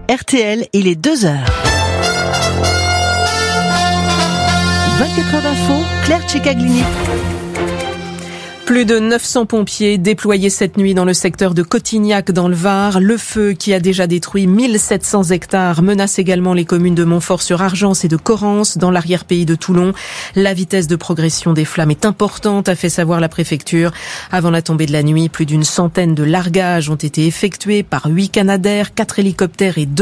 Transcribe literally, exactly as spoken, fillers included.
R T L, il est deux heures. vingt-quatre heures d'info, Claire Cicaglini. Plus de neuf cents pompiers déployés cette nuit dans le secteur de Cotignac dans le Var. Le feu qui a déjà détruit mille sept cents hectares menace également les communes de Montfort-sur-Argence et de Corrence dans l'arrière-pays de Toulon. La vitesse de progression des flammes est importante, a fait savoir la préfecture. Avant la tombée de la nuit, plus d'une centaine de largages ont été effectués par huit Canadair, quatre hélicoptères et deux